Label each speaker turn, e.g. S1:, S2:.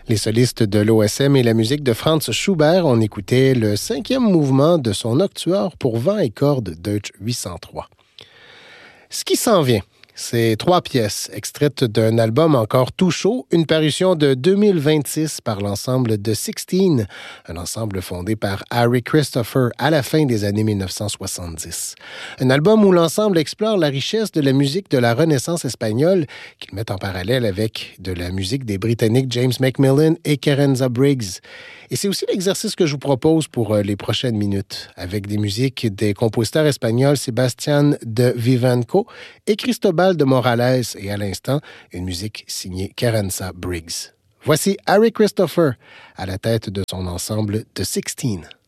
S1: Les solistes de l'OSM et la musique de Franz Schubert, on écoutait le 5e mouvement de son Nocturne pour vent et cordes Deutsch 803. Ce qui s'en vient, c'est 3 pièces extraites d'un album encore tout chaud, une parution de 2026 par l'ensemble The 16, un ensemble fondé par Harry Christopher à la fin des années 1970. Un album où l'ensemble explore la richesse de la musique de la Renaissance espagnole qu'il met en parallèle avec de la musique des Britanniques James Macmillan et Kerensa Briggs. Et c'est aussi l'exercice que je vous propose pour les prochaines minutes, avec des musiques des compositeurs espagnols Sebastián de Vivanco et Cristobal de Morales, et à l'instant, une musique signée Kerensa Briggs. Voici Harry Christopher à la tête de son ensemble The 16.